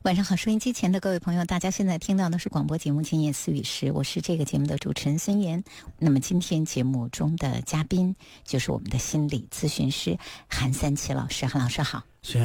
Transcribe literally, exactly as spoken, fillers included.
晚上好，收音机前的各位朋友，大家现在听到的是广播节目《今夜思语时》，我是这个节目的主持人孙岩。那么今天节目中的嘉宾就是我们的心理咨询师韩三奇老师，韩老师好。